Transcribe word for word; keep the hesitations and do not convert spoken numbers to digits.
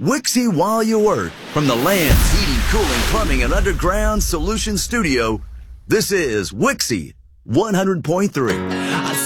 Wixie while you work. From the Land's Heating, Cooling, Plumbing, and Underground Solutions Studio, this is Wixie one hundred point three.